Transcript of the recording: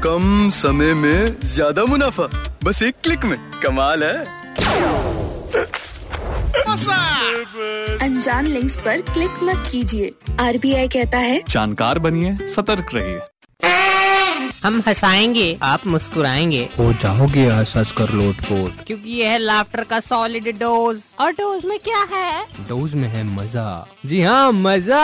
कम समय में ज्यादा मुनाफा, बस एक क्लिक में। कमाल है। अनजान लिंक्स पर क्लिक मत कीजिए। RBI कहता है जानकार बनिए, सतर्क रहिए। हम हंसाएंगे, आप मुस्कुराएंगे, हो जाओगे हंस कर लोटपोट, क्योंकि ये है लाफ्टर का सॉलिड डोज। और डोज में क्या है? डोज में है मजा। जी हाँ, मजा।